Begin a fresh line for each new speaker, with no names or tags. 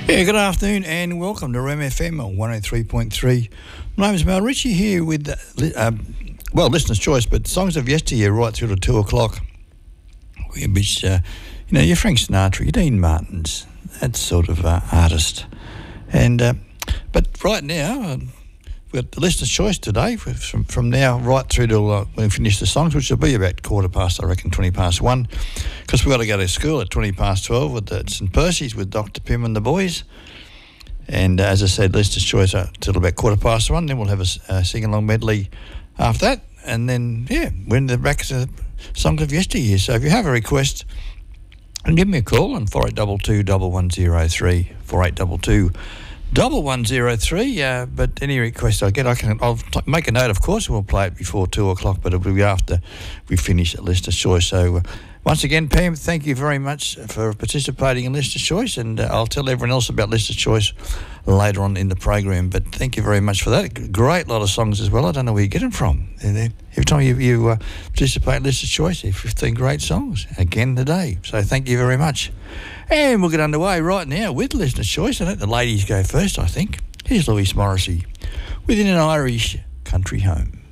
Yeah, good afternoon and welcome to REM FM on 103.3. My name is Mel Ritchie here with, Listener's Choice, but songs of yesteryear right through to 2 o'clock. Which, your Frank Sinatra, your Dean Martins, that sort of artist. And but right now, we've got the Listener's Choice today from now right through till when we finish the songs, which will be about 1:15, because we've got to go to school at 12 with St Percy's with Dr. Pym and the boys. And as I said, Listener's Choice till about 1:15. Then we'll have a sing-along medley after that. And then, we're in the back to the songs of yesteryear. So if you have a request, give me a call on 4822 1103, 4822 1103. But any request I get, I'll make a note, of course, and we'll play it before 2 o'clock, but it'll be after we finish at Listener's Choice. So once again, Pam, thank you very much for participating in Listener's Choice, and I'll tell everyone else about Listener's Choice later on in the program. But thank you very much for that. Great lot of songs as well. I don't know where you get them from. Every time you participate in Listener's Choice, 15 great songs again today. So thank you very much. And we'll get underway right now with Listener's Choice. I think the ladies go first, I think. Here's Louise Morrissey, Within an Irish Country Home.